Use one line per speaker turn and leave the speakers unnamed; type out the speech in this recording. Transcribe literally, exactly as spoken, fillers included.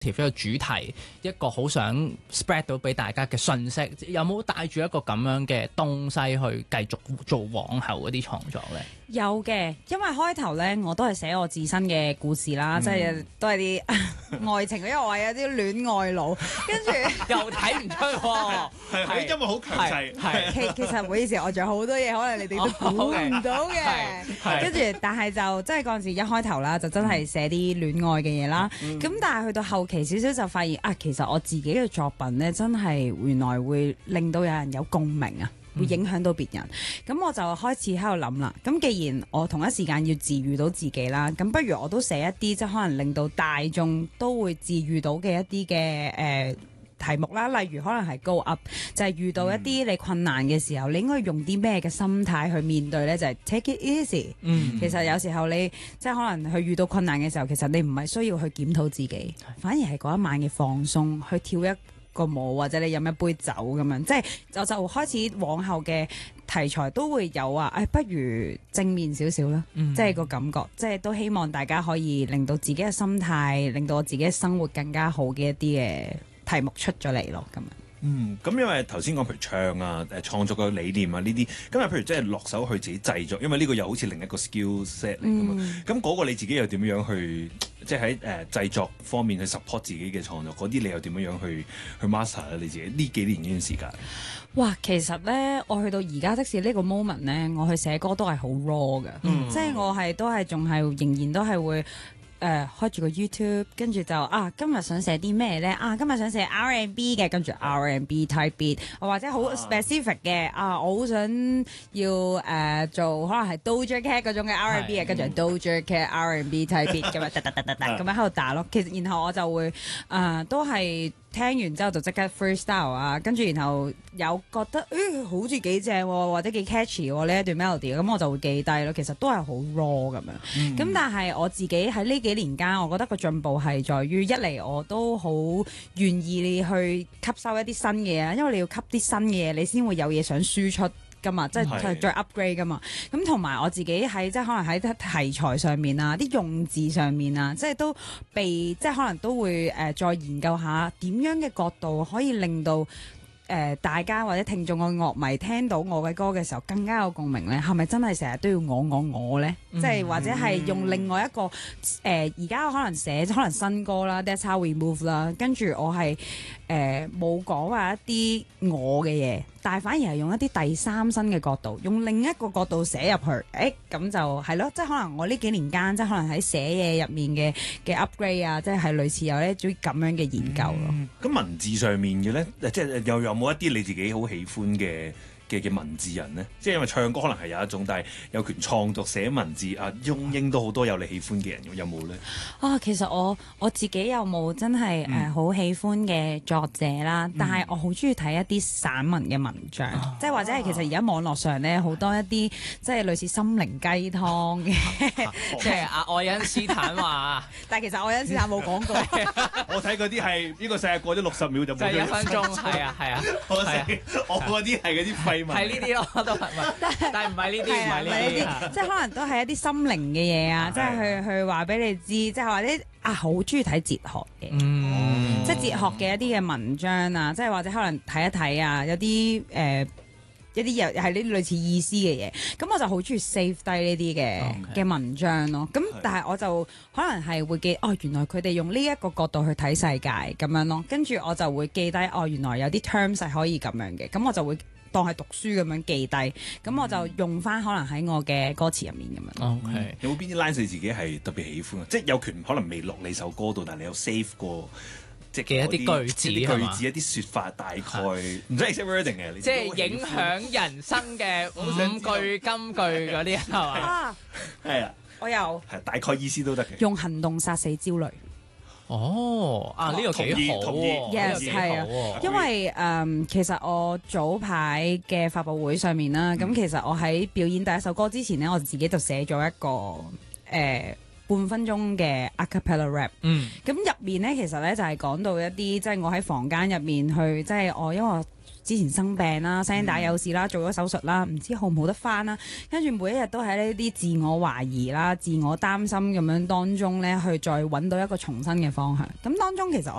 一個主題，一個好想 spread 到俾大家嘅訊息，有冇帶住一個咁樣嘅東西去繼續做往後嗰啲創作咧？
有嘅，因為開頭咧我都係寫我自身嘅故事啦，
嗯、
即係都係啲愛情，因為我係有啲戀愛腦，跟住
又睇唔出喎，
係係因為好強勢，
係其其實唔好意思，我仲有好多嘢可能你哋都估唔到嘅，跟住但係就即係嗰陣時一開頭啦，就真係寫啲戀愛嘅嘢啦，咁、嗯、但係去到後期少少就發現啊，其實我自己嘅作品咧真係原來會令到有人有共鳴啊！會影響到別人，咁、嗯、我就開始喺度諗啦。咁既然我同一時間要治愈到自己啦，咁不如我都寫一啲即係可能令到大眾都會治愈到嘅一啲嘅誒題目啦。例如可能係 Go Up，就係遇到一啲你困難嘅時候，嗯、你應該用啲咩嘅心態去面對呢？就係、是、take it easy。嗯，其實有時候你即係可能去遇到困難嘅時候，其實你唔係需要去檢討自己，反而係嗰一晚嘅放鬆，去跳一個舞或者你飲一杯酒咁樣，即係就就開始往後嘅題材都會有啊，誒、哎、不如正面少少啦，嗯、即係個感覺，即係都希望大家可以令到自己嘅心態，令到我自己嘅生活更加好嘅一啲嘅題目出咗嚟咯，咁樣。
嗯，咁因為頭先講譬如唱啊、誒創作嘅理念啊呢啲，咁啊譬如即係落手去自己製作，因為呢個又好似另一個 skill set 嚟㗎嘛。咁嗰、嗯、個你自己又點樣去，即係喺誒製作方面去 support 自己嘅創作，嗰啲你又點樣樣去去 master 咧？你自己呢幾年呢段時間？
哇，其實咧，我去到而家即使呢個 moment 咧，我去寫歌都係好 raw 嘅，嗯、即係我係都係仲係仍然都係會。誒、呃、開住個 YouTube，跟住就啊，今日想寫啲咩咧？啊，今日想寫 R and B 嘅，跟住 R and B type beat，或者好 specific 嘅啊，我好想要誒、呃、做可能係 Doja Cat 嗰種嘅 R and B 嘅，跟住 Doja Cat R and B type beat 咁樣，噠噠噠噠噠咁樣喺度打咯。其實然後我就會誒、呃、都係。聽完之後就即刻 freestyle 啊，跟住然後有覺得誒、欸、好似幾正或者幾 catchy 喎呢一段 melody，咁我就會記低咯。其實都係好 raw 咁樣，咁、嗯、但係我自己喺呢幾年間，我覺得個進步係在於一嚟我都好願意去吸收一啲新嘅嘢，因為你要吸啲新嘅嘢，你先會有嘢想輸出。噶嘛，即係再 upgrade 噶嘛，咁同埋我自己喺即係可能喺題材上面啊，啲用字上面啊，即係都被即係可能都會誒、呃、再研究下點樣嘅角度可以令到誒、呃、大家或者聽眾嘅樂迷聽到我嘅歌嘅時候更加有共鳴咧，係咪真係成日都要我我我咧？即係、嗯、或者係用另外一個誒而家可能寫可能新歌啦 ，That's how we move 啦，跟住我係誒冇講話一啲我嘅嘢。但係反而係用一啲第三身嘅角度，用另一個角度寫入去，誒、欸、咁就係咯，即係可能我呢幾年間，即係可能喺寫嘢入面嘅嘅 upgrade 啊，即係類似有呢種咁樣嘅研究咯。
咁、嗯、文字上面嘅咧，即係又有冇一啲你自己好喜歡嘅嘅嘅文字人咧？即係因為唱歌可能係有一種，但係有權創作寫文字啊，翁英都好多有你喜歡嘅人，有冇咧？
啊，其實我我自己有冇真係誒好喜歡嘅作者啦，嗯、但係我好中意睇一啲散文嘅文章，啊、即係或者係其實而家網絡上咧好多一啲即係類似心靈雞湯嘅，
即係阿愛因斯坦話，
但係其實愛因斯坦冇講過。
我睇嗰啲係呢個世界過咗六十秒就冇咗
一分鐘，係啊係啊，我
我嗰啲係嗰啲廢。
係呢啲咯，都係，但係唔係呢啲，唔係呢啲，
即係可能都係一啲心靈嘅嘢啊，即係去去話俾你知，即係話啲啊好中意睇哲學嘅，嗯、即係哲學嘅一啲嘅文章啊，即係或者可能睇一睇啊，有啲誒、呃、一啲又係呢啲類似意思嘅嘢，咁我就好中意 save 低呢啲嘅嘅文章咯。咁但係我就可能係會記哦，原來佢哋用呢一個角度去睇世界咁樣咯，跟住我就會記低哦，原來有啲 terms 係可以咁樣嘅，咁我就會。當係讀書咁樣記低，咁我就用翻可能喺我嘅歌詞入面咁樣。
O K，有冇邊啲 line 你自己係特別喜歡啊？即係有權可能未落你首歌度，但係你有 save 過，即係嘅一啲句子、
一啲句子、一啲説法，大概唔使 exact wording 嘅，
即係影響人生嘅五句金句嗰啲係嘛？
係啊，
我有
係大概意思都得嘅。
用行動殺死焦慮。
哦，啊呢、呢個幾好喎
，yes 係啊，因為誒、嗯、其實我早排嘅發佈會上面啦，咁、嗯、其實我喺表演第一首歌之前咧，我自己就寫咗一個誒。呃半分鐘嘅 a cappella rap。
嗯
咁入面咧，其實咧就係講到一啲即係我喺房間入面去，即係我因為我之前生病啦、聲帶有事啦、做咗手術啦，唔知好唔好得翻啦，跟住每一日都喺呢啲自我懷疑啦、自我擔心咁樣當中咧，去再揾到一個重新嘅方向。咁當中其實